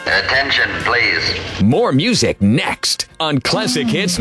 Attention, please. More music next on Classic Hits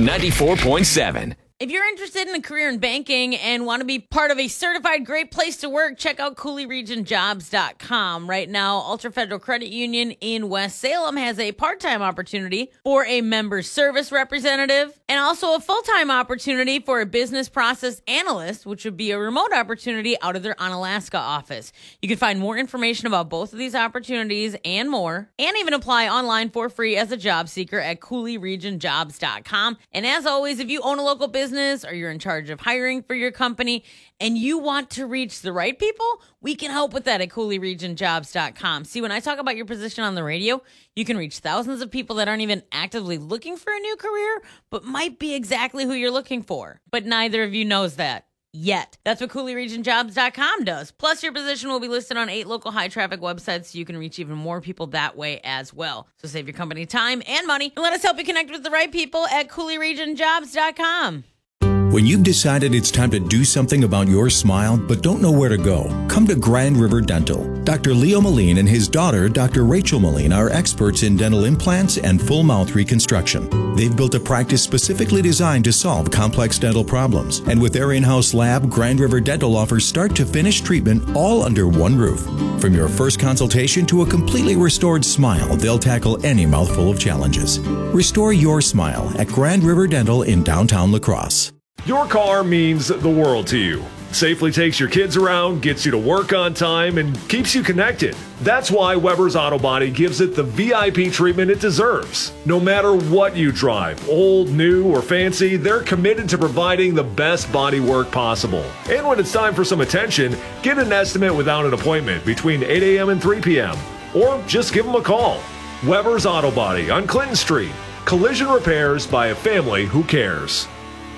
94.7. If you're interested in a career in banking and want to be part of a certified great place to work, check out CooleyRegionJobs.com. Right now, Ultra Federal Credit Union in West Salem has a part-time opportunity for a member service representative and also a full-time opportunity for a business process analyst, which would be a remote opportunity out of their Onalaska office. You can find more information about both of these opportunities and more, and even apply online for free as a job seeker at CooleyRegionJobs.com. And as always, if you own a local business or you're in charge of hiring for your company and you want to reach the right people, we can help with that at CooleyRegionJobs.com. See, when I talk about your position on the radio, you can reach thousands of people that aren't even actively looking for a new career, but might be exactly who you're looking for. But neither of you knows that yet. That's what CooleyRegionJobs.com does. Plus, your position will be listed on 8 local high-traffic websites, so you can reach even more people that way as well. So save your company time and money, and let us help you connect with the right people at CooleyRegionJobs.com. When you've decided it's time to do something about your smile but don't know where to go, come to Grand River Dental. Dr. Leo Moline and his daughter, Dr. Rachel Moline, are experts in dental implants and full mouth reconstruction. They've built a practice specifically designed to solve complex dental problems. And with their in-house lab, Grand River Dental offers start-to-finish treatment all under one roof. From your first consultation to a completely restored smile, they'll tackle any mouthful of challenges. Restore your smile at Grand River Dental in downtown La Crosse. Your car means the world to you. Safely takes your kids around, gets you to work on time, and keeps you connected. That's why Weber's Auto Body gives it the VIP treatment it deserves. No matter what you drive, old, new, or fancy, they're committed to providing the best body work possible. And when it's time for some attention, get an estimate without an appointment between 8 a.m. and 3 p.m. Or just give them a call. Weber's Auto Body on Clinton Street. Collision repairs by a family who cares.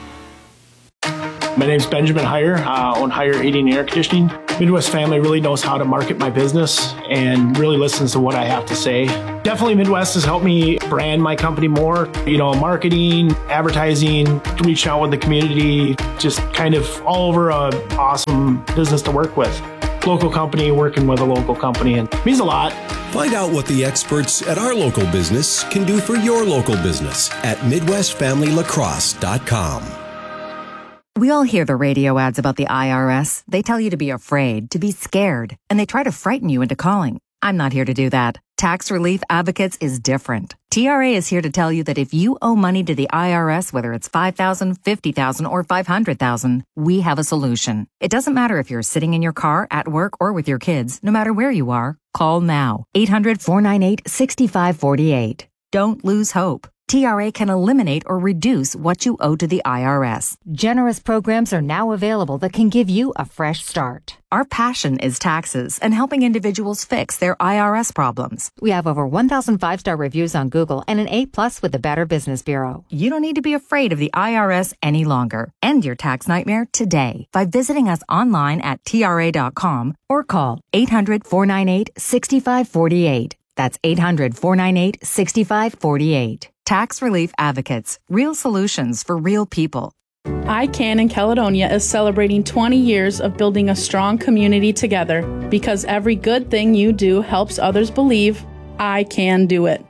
My name's Benjamin Heyer, own Heyer Heating and Air Conditioning. Midwest Family really knows how to market my business and really listens to what I have to say. Definitely Midwest has helped me brand my company more. Marketing, advertising, reaching out with the community, just kind of all over an awesome business to work with. Local company working with a local company, and it means a lot. Find out what the experts at our local business can do for your local business at MidwestFamilyLaCrosse.com. We all hear the radio ads about the IRS. They tell you to be afraid, to be scared, and they try to frighten you into calling. I'm not here to do that. Tax Relief Advocates is different. TRA is here to tell you that if you owe money to the IRS, whether it's $5,000, $50,000, or $500,000, we have a solution. It doesn't matter if you're sitting in your car, at work, or with your kids. No matter where you are, call now. 800-498-6548. Don't lose hope. TRA can eliminate or reduce what you owe to the IRS. Generous programs are now available that can give you a fresh start. Our passion is taxes and helping individuals fix their IRS problems. We have over 1,000 5-star reviews on Google and an A+ with the Better Business Bureau. You don't need to be afraid of the IRS any longer. End your tax nightmare today by visiting us online at TRA.com or call 800-498-6548. That's 800-498-6548. Tax Relief Advocates. Real solutions for real people. ICANN in Caledonia is celebrating 20 years of building a strong community together because every good thing you do helps others believe I can do it.